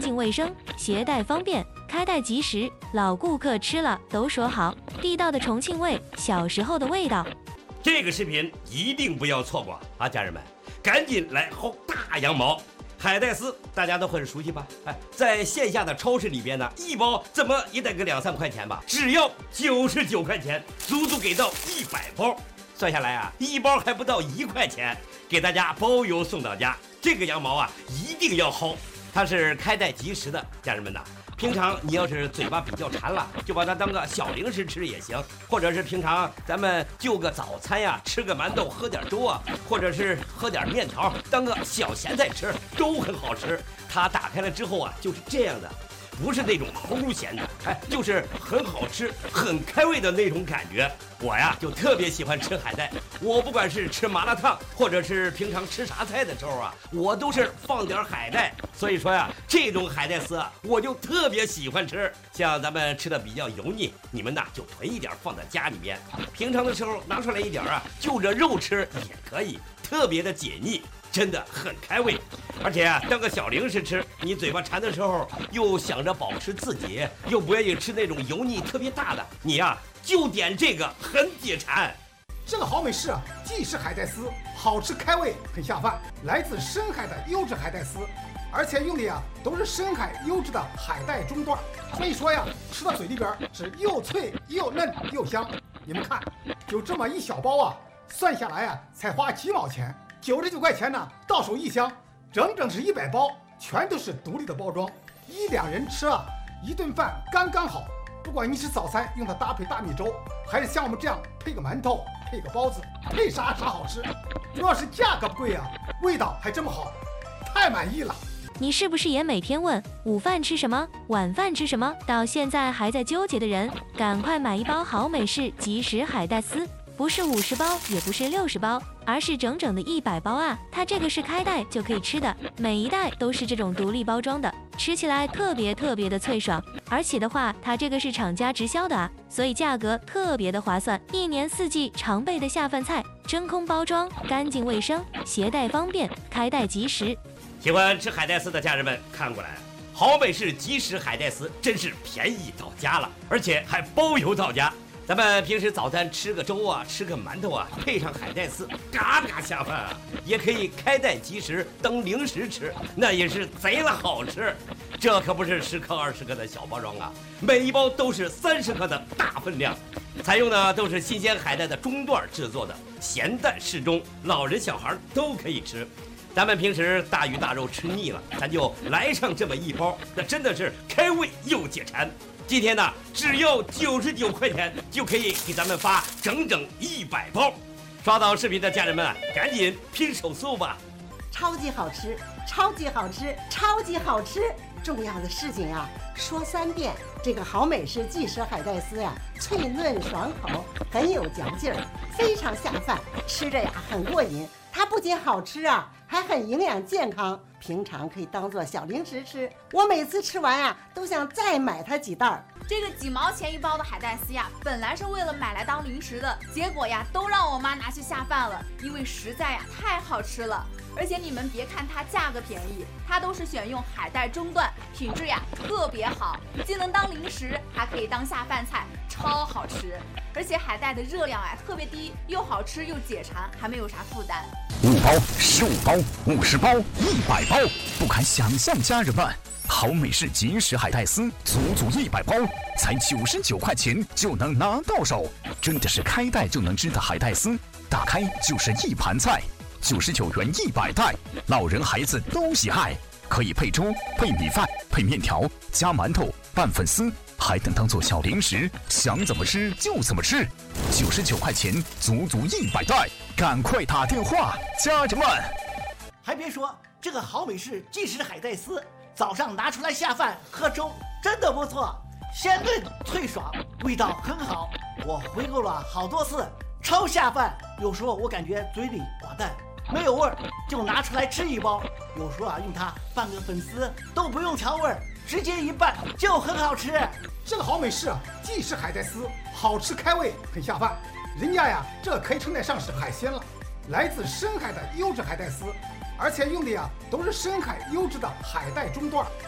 净卫生，携带方便，开袋即食，老顾客吃了都说好，地道的重庆味，小时候的味道。 这个视频一定不要错过啊，家人们，赶紧来薅大羊毛！海带丝大家都很熟悉吧？在线下的超市里边呢，一包怎么也得个2、3块钱吧，只要99块钱，足足给到100包。算下来啊，一包还不到1块钱，给大家包邮送到家。这个羊毛啊，一定要薅，它是开袋即食的，家人们呐。平常你要是嘴巴比较馋了，就把它当个小零食吃也行，或者是平常咱们就个早餐呀，吃个馒头，喝点粥啊，或者是喝点面条，当个小咸菜吃，都很好吃。它打开了之后啊，就是这样的。不是那种齁咸的，就是很好吃、很开胃的那种感觉。我呀就特别喜欢吃海带，我不管是吃麻辣烫，或者是平常吃啥菜的时候啊，我都是放点海带。所以说呀，这种海带丝啊，我就特别喜欢吃。像咱们吃的比较油腻，你们呐就囤一点放在家里面，平常的时候拿出来一点啊，就着肉吃也可以，特别的解腻。真的很开胃，而且啊，当个小零食吃，你嘴巴馋的时候，又想着保持自己，又不愿意吃那种油腻特别大的，你呀就点这个，很解馋。 这个好美式啊，即食海带丝，好吃开胃，很下饭，来自深海的优质海带丝，而且用的呀都是深海优质的海带中段，所以说呀，吃到嘴里边是又脆又嫩又香。你们看，就这么一小包啊，算下来啊，才花几毛钱。99块钱呢，到手一箱，整整是100包，全都是独立的包装，1、2人吃啊，一顿饭刚刚好。不管你是早餐用它搭配大米粥，还是像我们这样配个馒头、配个包子，配啥好吃。主要是价格不贵啊，味道还这么好，太满意了。 你是不是也每天问午饭吃什么，晚饭吃什么？到现在还在纠结的人，赶快买一包好美式即食海带丝。不是50包，也不是60包，而是整整的100包啊！它这个是开袋就可以吃的，每一袋都是这种独立包装的，吃起来特别的脆爽。而且的话，它这个是厂家直销的啊，所以价格特别的划算，一年4季常备的下饭菜，真空包装，干净卫生，携带方便，开袋即食。 喜欢吃海带丝的家人们看过来，好美式即食海带丝真是便宜到家了，而且还包邮到家。咱们平时早餐吃个粥啊，吃个馒头啊，配上海带丝，嘎嘎下饭啊！也可以开袋即食当零食吃，那也是贼了好吃。这可不是10克、20克的小包装啊，每一包都是30克的大分量。采用的都是新鲜海带的中段制作的，咸淡适中，老人小孩都可以吃。咱们平时大鱼大肉吃腻了，咱就来上这么一包，那真的是开胃又解馋。今天呢，只要99块钱就可以给咱们发整整100包。刷到视频的家人们啊，赶紧拼手速吧！ 超级好吃，超级好吃，超级好吃！重要的事情啊，说3遍。这个好美式即食海带丝呀，脆嫩爽口，很有嚼劲儿，非常下饭，吃着呀很过瘾。它不仅好吃啊，还很营养健康，平常可以当做小零食吃。我每次吃完啊，都想再买它几袋儿。 这个几毛钱一包的海带丝呀，本来是为了买来当零食的，结果呀，都让我妈拿去下饭了，因为实在呀太好吃了。而且你们别看它价格便宜，它都是选用海带中段，品质呀特别好，既能当零食，还可以当下饭菜，超好吃。而且海带的热量呀特别低，又好吃又解馋，还没有啥负担。 5包、15包、50包、100包，不敢想象，家人们，好美式即食海带丝，足100包，才99块钱就能拿到手，真的是开袋就能吃的海带丝，打开就是一盘菜，99元100袋，老人孩子都喜爱，可以配粥、配米饭、配面条、加馒头、拌粉丝，还能当做小零食，想怎么吃就怎么吃。99块钱，足100袋，赶快打电话，家人们！ 还别说，这个好美式即食海带丝，早上拿出来下饭喝粥，真的不错，鲜嫩脆爽，味道很好。我回购了好多次，超下饭。有时候我感觉嘴里寡淡，没有味儿，就拿出来吃一包。有时候啊，用它拌个粉丝都不用调味儿，直接一拌就很好吃。 这个好美式啊，即食海带丝，好吃开胃，很下饭。人家呀，这可以称得上是海鲜了，来自深海的优质海带丝，而且用的呀都是深海优质的海带中段，